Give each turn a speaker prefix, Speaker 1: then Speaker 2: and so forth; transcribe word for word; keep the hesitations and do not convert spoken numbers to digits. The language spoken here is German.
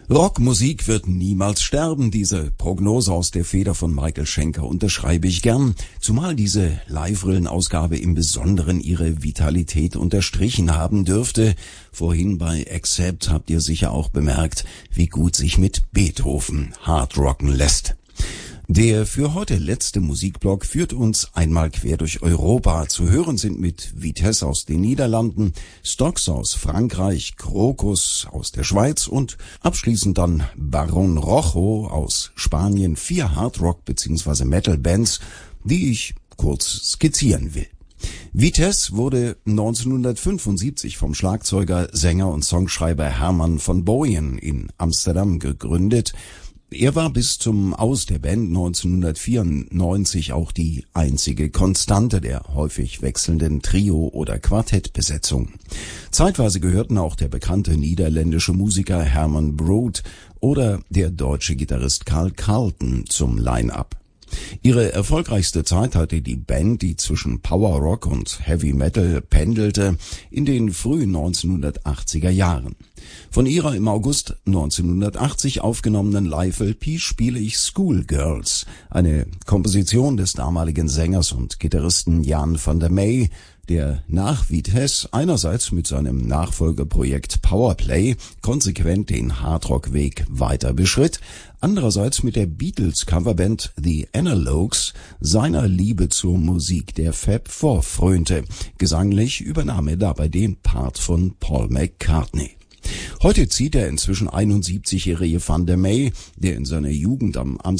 Speaker 1: Rockmusik wird niemals sterben. Diese Prognose aus der Feder von Michael Schenker unterschreibe ich gern, zumal diese Live-Rillen-Ausgabe im Besonderen ihre Vitalität unterstrichen haben dürfte. Vorhin bei Accept habt ihr sicher auch bemerkt, wie gut sich mit Beethoven hardrocken lässt. Der für heute letzte Musikblock führt uns einmal quer durch Europa. Zu hören sind mit Vitesse aus den Niederlanden, Stocks aus Frankreich, Krokus aus der Schweiz und abschließend dann Baron Rojo aus Spanien, vier Hardrock- bzw. Metal-Bands, die ich kurz skizzieren will. Vitesse wurde neunzehnhundertfünfundsiebzig vom Schlagzeuger, Sänger und Songschreiber Herman van Booyen in Amsterdam gegründet. Er war bis zum Aus der Band neunzehnhundertvierundneunzig auch die einzige Konstante der häufig wechselnden Trio- oder Quartettbesetzung. Zeitweise gehörten auch der bekannte niederländische Musiker Herman Brood oder der deutsche Gitarrist Carl Carlton zum Line-Up. Ihre erfolgreichste Zeit hatte die Band, die zwischen Power Rock und Heavy Metal pendelte, in den frühen neunzehnhundertachtziger Jahren. Von ihrer im August neunzehnhundertachtzig aufgenommenen Live-L P spiele ich Schoolgirls, eine Komposition des damaligen Sängers und Gitarristen Jan van der Meij, der nach Vitesse einerseits mit seinem Nachfolgeprojekt Powerplay konsequent den Hardrock-Weg weiter beschritt, andererseits mit der Beatles-Coverband The Analogues seiner Liebe zur Musik der Fab Four frönte. Gesanglich übernahm er dabei den Part von Paul McCartney. Heute zieht der inzwischen einundsiebzigjährige Van der Meij, der in seiner Jugend am